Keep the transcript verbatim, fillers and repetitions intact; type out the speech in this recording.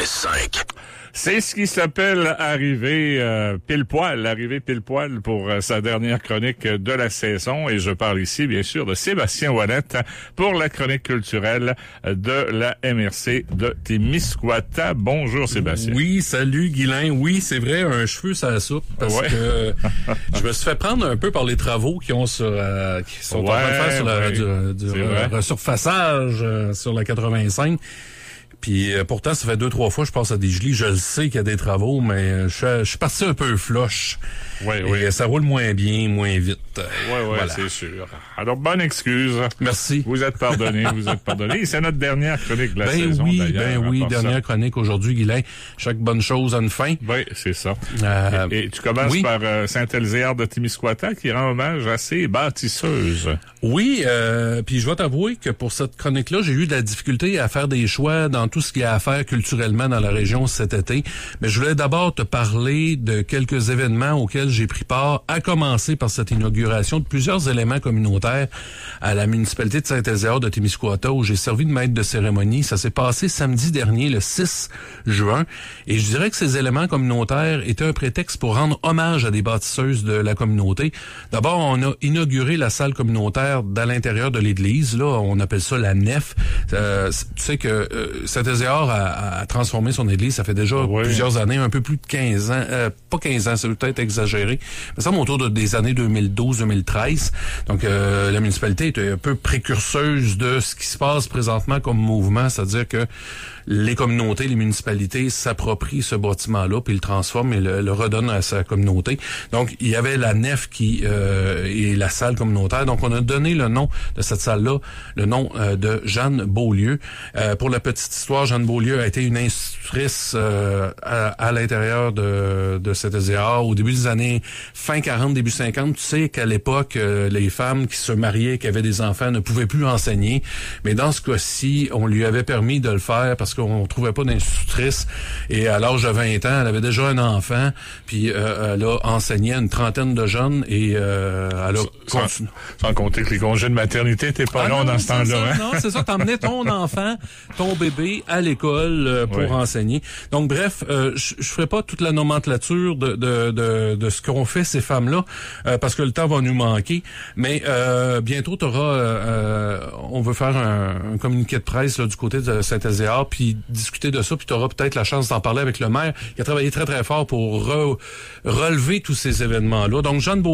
cinq. C'est ce qui s'appelle arriver euh, pile poil, arriver pile poil pour euh, sa dernière chronique de la saison. Et je parle ici, bien sûr, de Sébastien Ouellette pour la chronique culturelle de la M R C de Témiscouata. Bonjour Sébastien. Oui, salut Guylain. Oui, c'est vrai, un cheveu ça la soupe parce ouais. que je me suis fait prendre un peu par les travaux qui ont sur euh, qui sont ouais, en train de faire sur la, ouais. du, du resurfaçage euh, sur la quatre-vingt-cinq. Puis euh, pourtant, ça fait deux, trois fois que je passe à des gelis. Je le sais qu'il y a des travaux, mais je, je suis parti un peu floche. Oui, et oui. ça roule moins bien, moins vite. Oui, oui, voilà. C'est sûr. Alors, bonne excuse. Merci. Vous êtes pardonné, vous êtes pardonné. Et c'est notre dernière chronique de la ben saison, oui, d'ailleurs. Ben oui, dernière ça. chronique aujourd'hui, Guylain. Chaque bonne chose a une fin. Oui, c'est ça. Euh, et, et tu commences oui. par euh, Saint-Elzéar de Témiscouata qui rend hommage à ses bâtisseuses. Oui, euh, puis je vais t'avouer que pour cette chronique-là, j'ai eu de la difficulté à faire des choix dans tout ce qu'il y a à faire culturellement dans la région cet été. Mais je voulais d'abord te parler de quelques événements auxquels j'ai pris part, à commencer par cette inauguration de plusieurs éléments communautaires à la municipalité de Saint-Elzéar de Témiscouata, où j'ai servi de maître de cérémonie. Ça s'est passé samedi dernier, le six juin. Et je dirais que ces éléments communautaires étaient un prétexte pour rendre hommage à des bâtisseuses de la communauté. D'abord, on a inauguré la salle communautaire dans l'intérieur de l'église. Là, on appelle ça la nef. Euh, tu sais que euh, Saint-Elzéar a, a transformé son église, ça fait déjà oui. plusieurs années, un peu plus de quinze ans. Euh, pas quinze ans, c'est peut-être exagéré. Mais ça, autour de, des années deux mille douze deux mille treize. Donc, euh, la municipalité est un peu précurseuse de ce qui se passe présentement comme mouvement, c'est-à-dire que les communautés, les municipalités s'approprient ce bâtiment-là, puis le transforment et le, le redonnent à sa communauté. Donc, il y avait la nef qui euh, et la salle communautaire. Donc, on a donné le nom de cette salle-là, le nom euh, de Jeanne Beaulieu. Euh, pour la petite histoire, Jeanne Beaulieu a été une institutrice euh, à, à l'intérieur de, de Saint-Elzéar au début des années fin quarante, début cinquante. Tu sais qu'à l'époque, euh, les femmes qui se mariaient, qui avaient des enfants, ne pouvaient plus enseigner. Mais dans ce cas-ci, on lui avait permis de le faire parce qu'on trouvait pas d'institutrice. Et à l'âge de vingt ans, elle avait déjà un enfant, puis euh, elle a enseigné à une trentaine de jeunes et euh, elle a sans, continué. Sans compter que les congés de maternité n'étaient pas ah longs non, dans ce temps-là. Ça, hein? Non, c'est ça, t'emmenais ton enfant, ton bébé à l'école euh, pour oui. enseigner. Donc bref, euh, je je ferai pas toute la nomenclature de de de, de ce qu'ont fait ces femmes-là, euh, parce que le temps va nous manquer. Mais euh, bientôt, t'auras, euh, on veut faire un, un communiqué de presse là, du côté de Saint-Elzéar, puis discuter de ça, puis tu auras peut-être la chance d'en parler avec le maire, qui a travaillé très, très fort pour re- relever tous ces événements-là. Donc, Jeanne Beau